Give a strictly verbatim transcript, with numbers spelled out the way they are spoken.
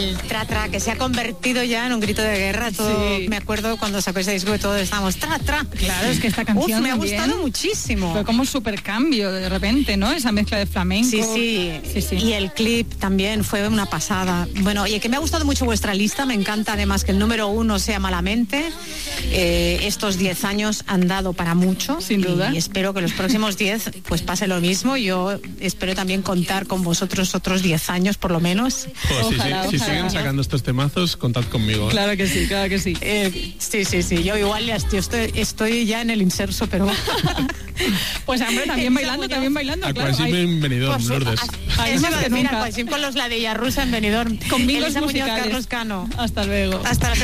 El tra tra, que se ha convertido ya en un grito de guerra. Todo, sí. Me acuerdo cuando sacó ese disco que todos estábamos tra tra. Claro, es que esta canción Uf, me ha también gustado muchísimo. fue como un super cambio de repente, ¿no? Esa mezcla de flamenco. Sí, sí, sí, sí. Y el clip también fue una pasada. Bueno, y que me ha gustado mucho vuestra lista. Me encanta además que el número uno sea Malamente. Eh, estos diez años han dado para mucho. Sin duda. Y espero que los próximos diez pues pase lo mismo. Yo espero también contar con vosotros otros diez años por lo menos. Pues sí, Ojalá, sí, si ojalá. siguen sacando estos temazos, contad conmigo. ¿eh? Claro que sí, claro que sí. Eh, sí, sí, sí. Yo igual ya estoy, estoy, estoy ya en el inserso, pero... Pues hombre, también bailando, también bailando, A claro. Aquasim Hay- en Benidorm, Pues, Lourdes. a- Ahí eso más iba a que decir, nunca. Aquasim con los ladillas rusa en Benidorm. Con bingos Elisa Muñoz, musicales. Carlos Cano. Hasta luego. Hasta la